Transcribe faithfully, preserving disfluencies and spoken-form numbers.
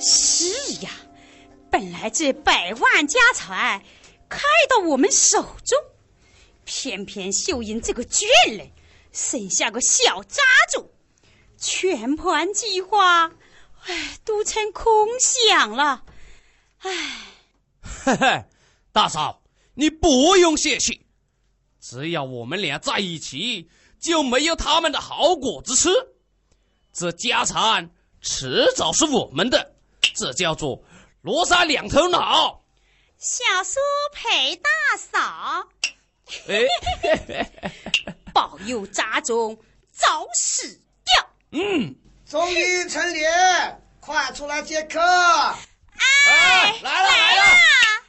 是呀，本来这百万家财开到我们手中，偏偏秀英这个眷人生下个小杂种，全盘计划，哎，都成空想了。哎， 嘿嘿，大嫂，你不用泄气，只要我们俩在一起，就没有他们的好果子吃。这家产迟早是我们的，这叫做罗山两头脑。 小叔陪大嫂， 哎， 保佑杂种早死掉。 嗯， 终于成礼，快出来接客。 哎， 来了来了。